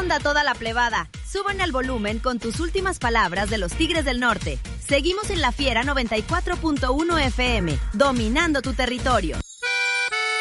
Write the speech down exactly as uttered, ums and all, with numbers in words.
onda toda la plebada? Suban al volumen con tus últimas palabras de los Tigres del Norte. Seguimos en La Fiera noventa y cuatro punto uno F M, dominando tu territorio.